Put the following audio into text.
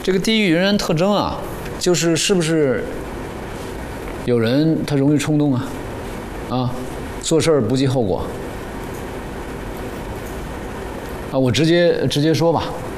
这个地狱人特征啊，就是是不是有人他容易冲动啊，做事儿不计后果啊，我直接说吧。